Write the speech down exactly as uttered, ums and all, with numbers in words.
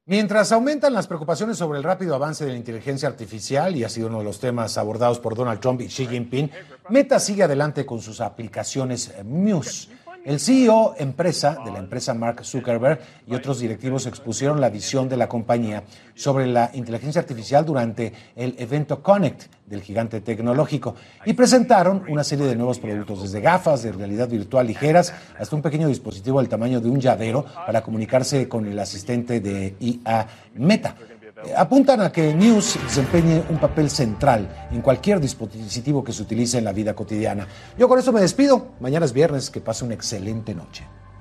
Mientras aumentan las preocupaciones sobre el rápido avance de la inteligencia artificial, y ha sido uno de los temas abordados por Donald Trump y Xi Jinping, Meta sigue adelante con sus aplicaciones Muse. El C E O empresa de la empresa Mark Zuckerberg y otros directivos expusieron la visión de la compañía sobre la inteligencia artificial durante el evento Connect del gigante tecnológico y presentaron una serie de nuevos productos, desde gafas de realidad virtual ligeras hasta un pequeño dispositivo del tamaño de un llavero para comunicarse con el asistente de I A Meta. Apuntan a que Muse desempeñe un papel central en cualquier dispositivo que se utilice en la vida cotidiana. Yo con eso me despido. Mañana es viernes. Que pase una excelente noche.